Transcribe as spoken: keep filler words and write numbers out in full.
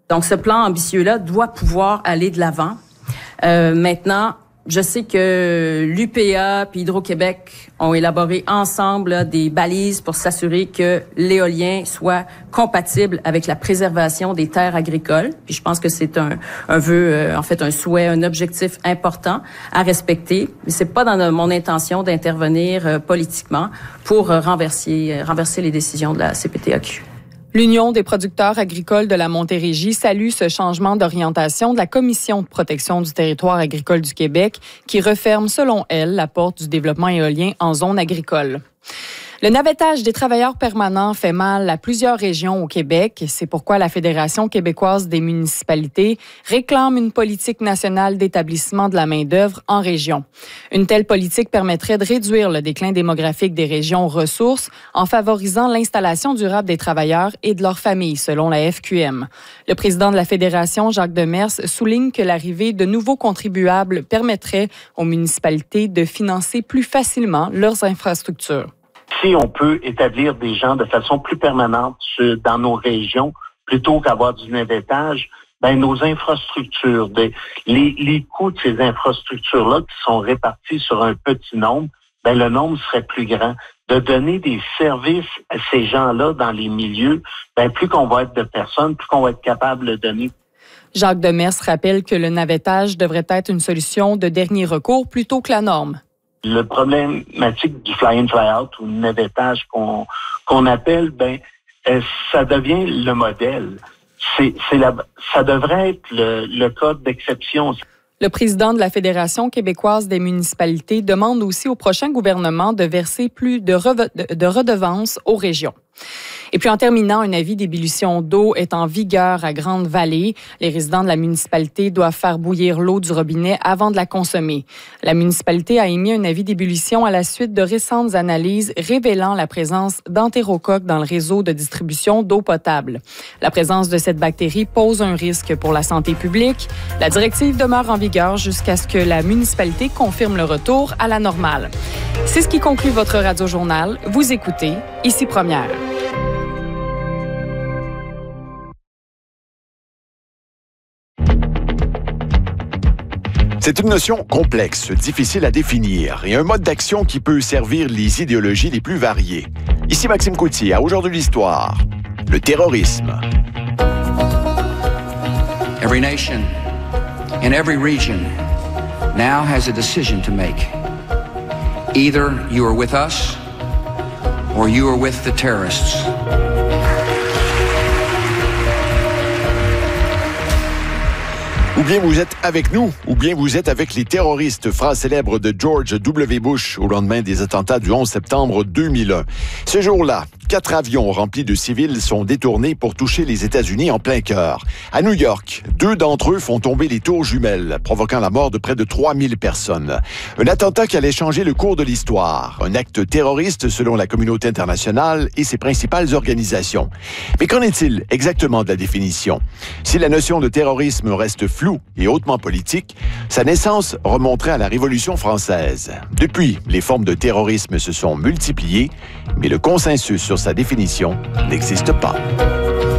Donc, ce plan ambitieux-là doit pouvoir aller de l'avant. Euh, maintenant, je sais que l'U P A puis Hydro-Québec ont élaboré ensemble là, des balises pour s'assurer que l'éolien soit compatible avec la préservation des terres agricoles. Puis je pense que c'est un, un vœu, euh, en fait, un souhait, un objectif important à respecter. Mais c'est pas dans mon intention d'intervenir euh, politiquement pour euh, renverser, euh, renverser les décisions de la C P T A Q. L'Union des producteurs agricoles de la Montérégie salue ce changement d'orientation de la Commission de protection du territoire agricole du Québec qui referme, selon elle, la porte du développement éolien en zone agricole. Le navettage des travailleurs permanents fait mal à plusieurs régions au Québec. C'est pourquoi la Fédération québécoise des municipalités réclame une politique nationale d'établissement de la main-d'œuvre en région. Une telle politique permettrait de réduire le déclin démographique des régions ressources en favorisant l'installation durable des travailleurs et de leurs familles, selon la F Q M. Le président de la Fédération, Jacques Demers, souligne que l'arrivée de nouveaux contribuables permettrait aux municipalités de financer plus facilement leurs infrastructures. Si on peut établir des gens de façon plus permanente dans nos régions, plutôt qu'avoir du navettage, ben nos infrastructures, des, les, les coûts de ces infrastructures-là qui sont répartis sur un petit nombre, ben le nombre serait plus grand. De donner des services à ces gens-là dans les milieux, ben plus qu'on va être de personnes, plus qu'on va être capable de donner. Jacques Demers rappelle que le navettage devrait être une solution de dernier recours plutôt que la norme. Le problématique du fly-in, fly-out ou navettage qu'on qu'on appelle, ben euh, ça devient le modèle. C'est, c'est la, ça devrait être le, le cas d'exception. Le président de la Fédération québécoise des municipalités demande aussi au prochain gouvernement de verser plus de, reve- de redevances aux régions. Et puis en terminant, un avis d'ébullition d'eau est en vigueur à Grande-Vallée. Les résidents de la municipalité doivent faire bouillir l'eau du robinet avant de la consommer. La municipalité a émis un avis d'ébullition à la suite de récentes analyses révélant la présence d'entérocoques dans le réseau de distribution d'eau potable. La présence de cette bactérie pose un risque pour la santé publique. La directive demeure en vigueur jusqu'à ce que la municipalité confirme le retour à la normale. C'est ce qui conclut votre Radio-Journal. Vous écoutez Ici Première. C'est une notion complexe, difficile à définir et un mode d'action qui peut servir les idéologies les plus variées. Ici Maxime Coutier, à Aujourd'hui l'Histoire. Le terrorisme. Every nation in every region now has a decision to make. Either you are with us or you are with the terrorists. Ou bien vous êtes avec nous, ou bien vous êtes avec les terroristes, phrase célèbre de George W. Bush au lendemain des attentats du onze septembre deux mille un. Ce jour-là, quatre avions remplis de civils sont détournés pour toucher les États-Unis en plein cœur. À New York, deux d'entre eux font tomber les tours jumelles, provoquant la mort de près de trois mille personnes. Un attentat qui allait changer le cours de l'histoire. Un acte terroriste selon la communauté internationale et ses principales organisations. Mais qu'en est-il exactement de la définition? Si la notion de terrorisme reste floue et hautement politique, sa naissance remonterait à la Révolution française. Depuis, les formes de terrorisme se sont multipliées, mais le consensus sur sa définition n'existe pas.